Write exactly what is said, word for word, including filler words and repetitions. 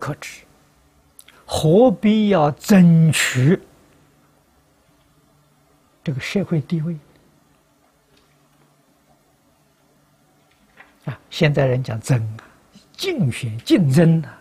可知，何必要争取这个社会地位啊？现在人讲争啊，竞选竞争啊。